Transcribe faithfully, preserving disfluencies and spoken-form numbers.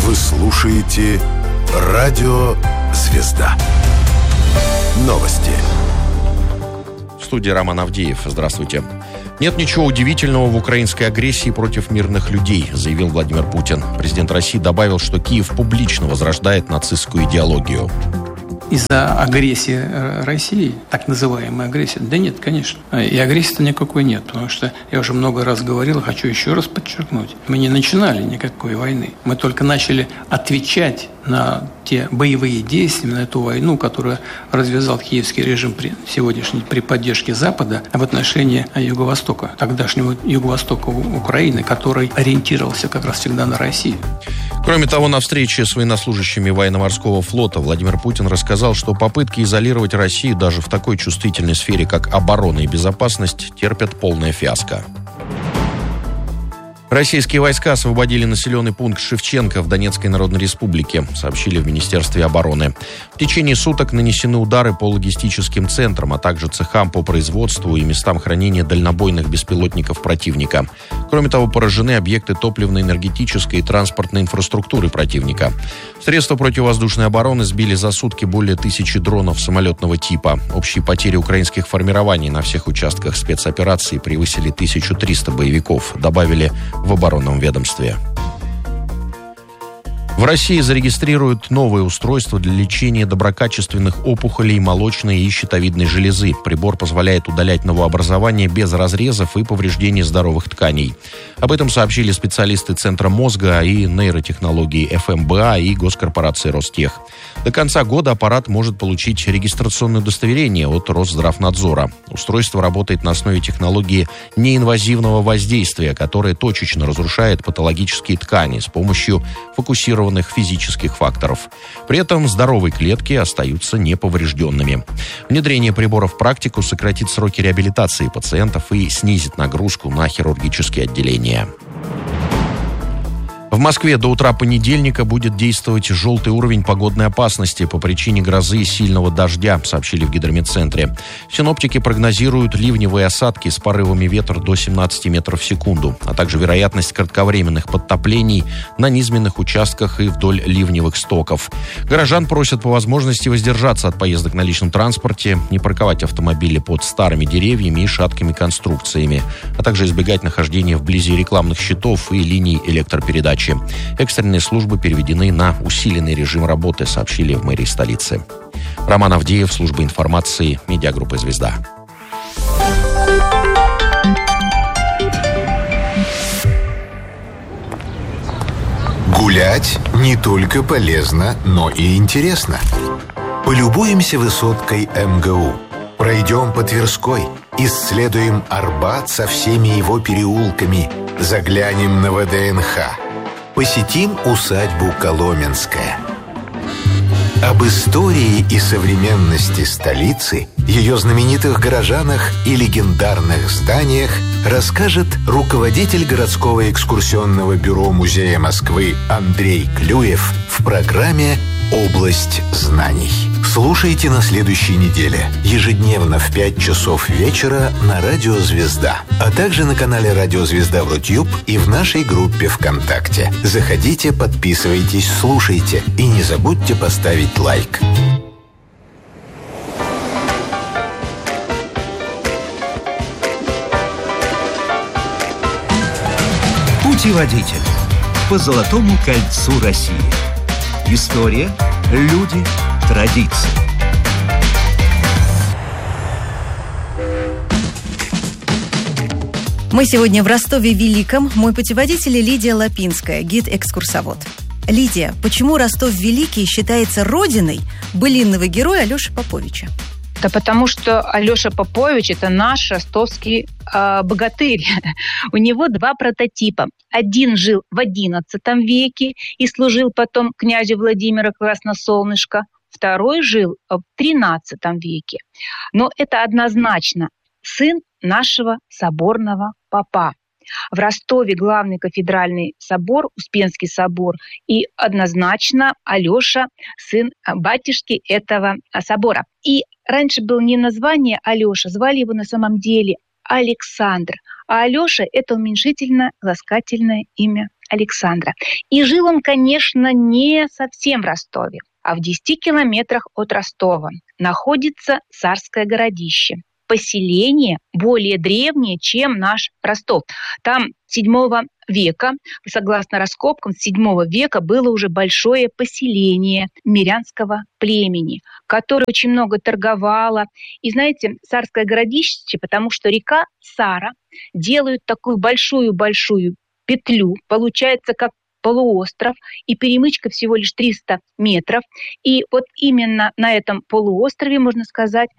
Вы слушаете «Радио Звезда». Новости. В студии Роман Авдеев. Здравствуйте. Нет ничего удивительного в украинской агрессии против мирных людей, заявил Владимир Путин. Президент России добавил, что Киев публично возрождает нацистскую идеологию. Из-за агрессии России, так называемой агрессии, да нет, конечно. И агрессии-то никакой нет, потому что я уже много раз говорил, хочу еще раз подчеркнуть, мы не начинали никакой войны. Мы только начали отвечать на те боевые действия, на эту войну, которую развязал киевский режим при сегодняшней при поддержке Запада в отношении Юго-Востока, тогдашнего Юго-Востока Украины, который ориентировался как раз всегда на Россию. Кроме того, на встрече с военнослужащими военно-морского флота Владимир Путин рассказал, что попытки изолировать Россию даже в такой чувствительной сфере, как оборона и безопасность, терпят полное фиаско. Российские войска освободили населенный пункт Шевченко в Донецкой Народной Республике, сообщили в Министерстве обороны. В течение суток нанесены удары по логистическим центрам, а также цехам по производству и местам хранения дальнобойных беспилотников противника. Кроме того, поражены объекты топливно-энергетической и транспортной инфраструктуры противника. Средства противовоздушной обороны сбили за сутки более тысячи дронов самолетного типа. Общие потери украинских формирований на всех участках спецоперации превысили тысячу триста боевиков, добавили в оборонном ведомстве. В России зарегистрируют новое устройство для лечения доброкачественных опухолей молочной и щитовидной железы. Прибор позволяет удалять новообразование без разрезов и повреждений здоровых тканей. Об этом сообщили специалисты Центра мозга и нейротехнологий эф эм бэ а и госкорпорации Ростех. До конца года аппарат может получить регистрационное удостоверение от Росздравнадзора. Устройство работает на основе технологии неинвазивного воздействия, которое точечно разрушает патологические ткани с помощью фокусированного физических факторов. При этом здоровые клетки остаются неповрежденными. Внедрение прибора в практику сократит сроки реабилитации пациентов и снизит нагрузку на хирургические отделения. В Москве до утра понедельника будет действовать желтый уровень погодной опасности по причине грозы и сильного дождя, сообщили в гидрометцентре. Синоптики прогнозируют ливневые осадки с порывами ветра до семнадцати метров в секунду, а также вероятность кратковременных подтоплений на низменных участках и вдоль ливневых стоков. Горожан просят по возможности воздержаться от поездок на личном транспорте, не парковать автомобили под старыми деревьями и шаткими конструкциями, а также избегать нахождения вблизи рекламных щитов и линий электропередач. Экстренные службы переведены на усиленный режим работы, сообщили в мэрии столицы. Роман Авдеев, служба информации, медиагруппа «Звезда». Гулять не только полезно, но и интересно. Полюбуемся высоткой эм гэ у. Пройдем по Тверской, исследуем Арбат со всеми его переулками, заглянем на вэ дэ эн ха. Посетим усадьбу Коломенская. Об истории и современности столицы, ее знаменитых горожанах и легендарных зданиях расскажет руководитель городского экскурсионного бюро Музея Москвы Андрей Клюев в программе «Область знаний». Слушайте на следующей неделе, ежедневно в пять часов вечера на Радио Звезда, а также на канале Радио Звезда в Рутюб и в нашей группе ВКонтакте. Заходите, подписывайтесь, слушайте и не забудьте поставить лайк. Путеводитель по Золотому кольцу России. История, люди, традиции. Мы сегодня в Ростове-Великом. Мой путеводитель Лидия Лапинская, гид-экскурсовод. Лидия, почему Ростов-Великий считается родиной былинного героя Алёши Поповича? Да потому что Алёша Попович – это наш ростовский э, богатырь. У него два прототипа. Один жил в одиннадцатом веке и служил потом князю Владимиру Красносолнышко. Второй жил в тринадцатом веке. Но это однозначно сын нашего соборного попа. В Ростове главный кафедральный собор, Успенский собор, и однозначно Алёша сын батюшки этого собора. И раньше было не название Алёша, звали его на самом деле Александр. А Алёша – это уменьшительно-ласкательное имя Александра. И жил он, конечно, не совсем в Ростове, а в десяти километрах от Ростова находится Царское городище. Поселение более древнее, чем наш Ростов. Там с седьмого века, согласно раскопкам, с седьмого века было уже большое поселение мирянского племени, которое очень много торговало. И знаете, Царское городище, потому что река Сара делает такую большую-большую петлю, получается как полуостров, и перемычка всего лишь триста метров. И вот именно на этом полуострове, можно сказать,